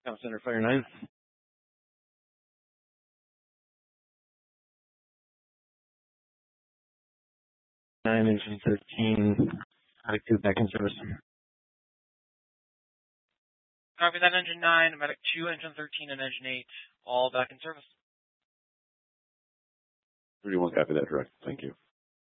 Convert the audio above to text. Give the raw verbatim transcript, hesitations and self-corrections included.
Comm Center Fire nine. nine, engine thirteen, medic two back in service. Copy that, engine nine, medic two, engine thirteen, and engine eight, all back in service. thirty-one, copy that, direct. Thank you.